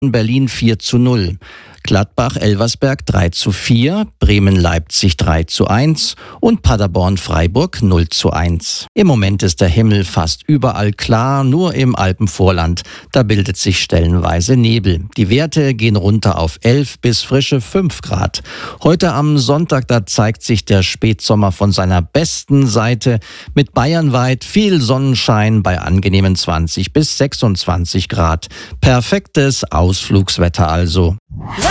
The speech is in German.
Berlin 4:0. Gladbach-Elversberg 3:4, Bremen-Leipzig 3:1 und Paderborn-Freiburg 0:1. Im Moment ist der Himmel fast überall klar, nur im Alpenvorland. Da bildet sich stellenweise Nebel. Die Werte gehen runter auf 11 bis frische 5 Grad. Heute am Sonntag, da zeigt sich der Spätsommer von seiner besten Seite mit bayernweit viel Sonnenschein bei angenehmen 20 bis 26 Grad. Perfektes Ausflugswetter also.